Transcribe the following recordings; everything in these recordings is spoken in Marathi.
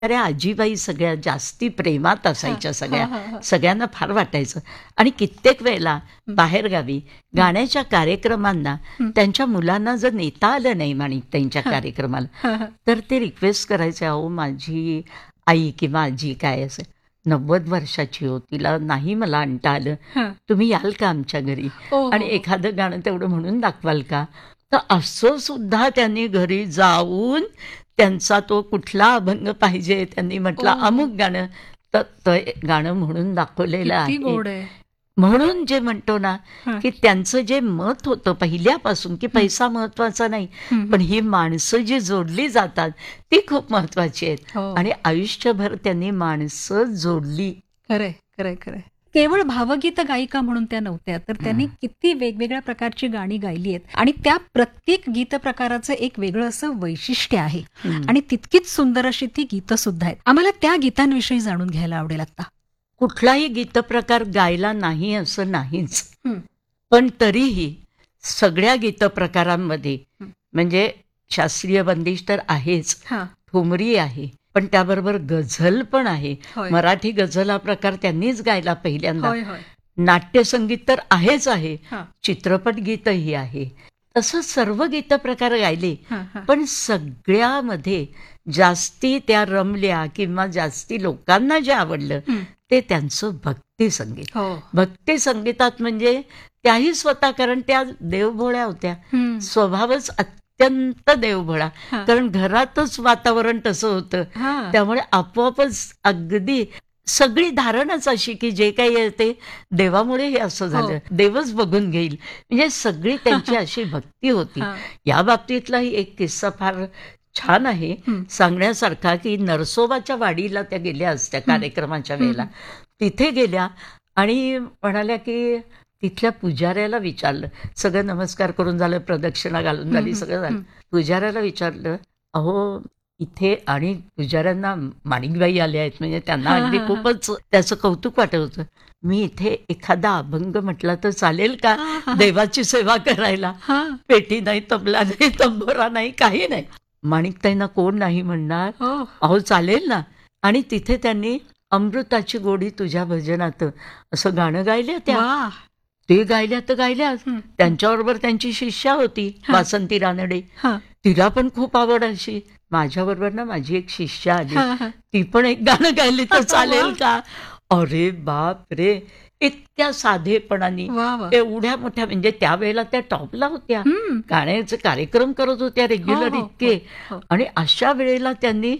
अरे आजीबाई सगळ्या जास्ती प्रेमात हां, असायच्या हां, सगळ्या. हां, हां. सगळ्यांना फार वाटायचं. आणि कित्येक वेळेला बाहेरगावी गाण्याच्या कार्यक्रमांना हं. त्यांच्या मुलांना जर नेता आलं नाही माणिकताईंच्या कार्यक्रमाला, हां, हां. तर ते रिक्वेस्ट करायचे, अहो माझी आई किंवा आजी काय असेल 90 वर्षाची हो, तिला नाही मला आणता आलं, हां. तुम्ही याल का आमच्या घरी हो, आणि हो, हो. एखादं गाणं तेवढं म्हणून दाखवाल का? तर असं सुद्धा त्यांनी घरी जाऊन त्यांचा तो कुठला अभंग पाहिजे त्यांनी म्हटलं ओह! अमुक गाणं, तर ते गाणं म्हणून दाखवलेलं किती आहे. गोड आहे. म्हणून जे म्हणतो ना, हां. की त्यांचं जे मत होतं पहिल्यापासून, की पैसा महत्वाचा नाही, हं, पण ही माणसं जी जोडली जातात ती खूप महत्वाची आहेत. हो. आणि आयुष्यभर त्यांनी माणसं जोडली. खरंय, खरंय, खरंय. केवळ भावगीत गायिका म्हणून त्या नव्हत्या, तर त्यांनी किती वेगवेगळ्या प्रकारची गाणी गायली आहेत आणि त्या प्रत्येक गीत प्रकाराचं एक वेगळं असं वैशिष्ट्य आहे आणि तितकीच सुंदर अशी ती गीतं सुद्धा आहेत. आम्हाला त्या गीतांविषयी जाणून घ्यायला आवडेल आता. कुठलाही गीतप्रकार गायला नाही असं नाहीच, हं. पण तरीही सगळ्या गीतप्रकारांमध्ये हं. म्हणजे शास्त्रीय बंदिश तर आहेच, हां. ठुमरी आहे, पण त्याबरोबर गझल पण आहे. होय. मराठी गझल हा प्रकार त्यांनीच गायला पहिल्यांदा. होय, होय. नाट्यसंगीत तर आहेच आहे, हां. चित्रपट गीतही आहे. तसं सर्व गीतप्रकार गायले, हां, हां. पण सगळ्यामध्ये जास्ती त्या रमल्या किंवा जास्ती लोकांना जे आवडलं हं. ते त्यांचं भक्ती संगीत. हो. भक्ती संगीतात म्हणजे त्याही स्वतः, कारण त्या देवभोळ्या होत्या, हं. स्वभावच अत्यंत देवभोळा, हां. कारण घरातच वातावरण तसं होतं. हां. त्यामुळे आपोआपच अगदी सगळी धारणच अशी की जे काही आहे ते देवामुळे हे असं झालं, देवच बघून घेईल, म्हणजे सगळी त्यांची अशी भक्ती होती. हां. या बाबतीतलाही एक किस्सा फार छान आहे हं. सांगण्यासारखा, की नरसोबाच्या वाडीला त्या गेल्या असत्या कार्यक्रमाच्या वेळेला. तिथे गेल्या आणि म्हणाल्या की तिथल्या पुजाऱ्याला विचारलं, सगळं नमस्कार करून झालं, प्रदक्षिणा घालून झाली, सगळं झालं. पुजाऱ्याला विचारलं, अहो इथे, आणि पुजाऱ्यांना माणिकबाई आल्या आहेत म्हणजे त्यांना अगदी खूपच त्याचं कौतुक वाटत होतं. मी इथे एखादा अभंग म्हटला तर चालेल का देवाची सेवा करायला? हां. पेटी नाही, तबला नाही, तंबोरा नाही, काही नाही. माणिकताईंना कोण नाही म्हणणार? हो. अहो चालेल ना. आणि तिथे त्यांनी अमृताची गोडी तुझ्या भजनात असं गाणं गायल्या त्या. वाह! ते गायल्या तर गायल्या. हं. त्यांच्याबरोबर त्यांची शिष्या होती वासंती रानडे, हां. तिला पण खूप आवड अशी. माझ्याबरोबर ना माझी एक शिष्या आली, हां, हां. ती पण एक गाणं गायली तर चालेल का? अरे बाप रे, इतक्या साधेपणाने, वाह, वाह! एवढ्या मोठ्या, म्हणजे त्यावेळेला त्या टॉपला होत्या, हं. गाण्याचे कार्यक्रम करत होत्या रेग्युलर हो, हो, इतके. हो. आणि अशा वेळेला त्यांनी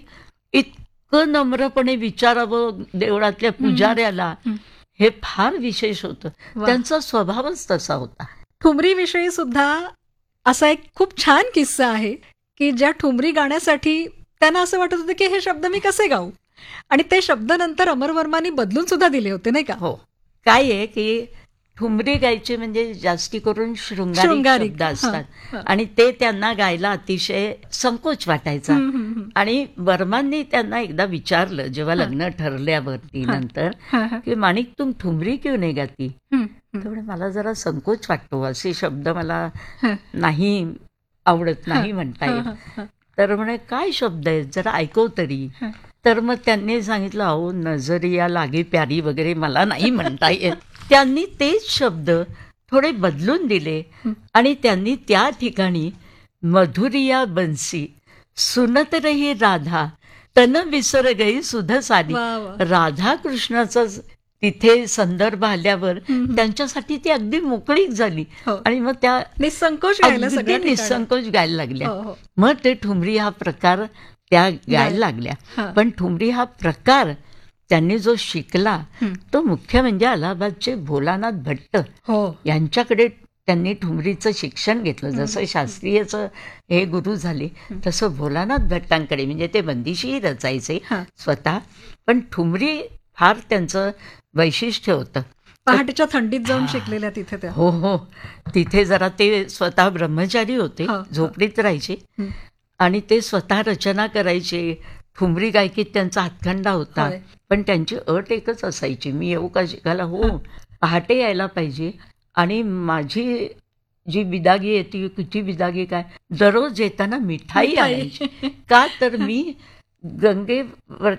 इतकं नम्रपणे विचारावं देवळातल्या पुजाऱ्याला, हं. हे फार विशेष होतं. वाह! त्यांचा स्वभावच तसा होता. ठुमरीविषयी सुद्धा असा एक खूप छान किस्सा आहे की ज्या ठुमरी गाण्यासाठी त्यांना असं वाटत होतं की हे शब्द मी कसे गाऊ, आणि ते शब्द नंतर अमर वर्मांनी बदलून सुद्धा दिले होते, नाही का? हो, काय आहे की ठुमरी गायचे म्हणजे जास्ती करून शृंगारिक शृंगारिक. शब्द हां, असतात हां. आणि ते त्यांना गायला अतिशय संकोच वाटायचा. हं, हं, हं. आणि वर्मांनी त्यांना एकदा विचारलं जेव्हा लग्न ठरल्यावरती नंतर, हां, हां. की माणिक तुम ठुमरी क्यों नाही गाती? हं, हं. तेवढे मला जरा संकोच वाटतो, असे शब्द मला हं. नाही आवडत, नाही म्हणता हां, येत. हां, हां. तर म्हणे काय शब्द आहेत जरा ऐकव तरी. हं. तर मग त्यांनी सांगितलं, अहो नजरिया लागे प्यारी वगैरे मला नाही म्हणता येत. त्यांनी तेच शब्द थोडे बदलून दिले आणि त्यांनी त्या ठिकाणी मधुरिया बंसी सुनत रही राधा तन विसर गई सुध साधी. वा, वा. राधा कृष्णाचा तिथे संदर्भ आल्यावर त्यांच्यासाठी ती अगदी मोकळीक झाली हो. आणि मग त्या निसंकोच गायला अगदी सगळ्या ठिकाणी. निसंकोच गायला लागल्या. हो, हो. मग ते ठुमरी हा प्रकार त्या गायला लागल्या. हां. पण ठुमरी हा प्रकार त्यांनी जो शिकला हं. तो मुख्य म्हणजे अलाहाबादचे भोलानाथ भट्ट हो. यांच्याकडे त्यांनी ठुमरीचं शिक्षण घेतलं. जसं शास्त्रीयचं हे गुरु झाले तसं भोलानाथ भट्टांकडे, म्हणजे ते बंदिशीही रचायचे हां. स्वतः, पण ठुमरी फार त्यांचं वैशिष्ट्य होतं. पहाटेच्या थंडीत जाऊन शिकलेल्या तिथे त्या. हो हो, तिथे जरा ते स्वतः ब्रह्मचारी होते, हो, हो. झोपडीत राहायचे हं. आणि ते स्वतः रचना करायचे. ठुमरी गायकीत त्यांचा हातखंडा होता. होय. पण त्यांची अट एकच असायची, मी येऊ का शिकायला? हो, पहाटे यायला पाहिजे. आणि माझी जी बिदागी आहे ती किती बिदागी काय, दररोज येताना मिठाई आणायची. का तर मी गंगेवर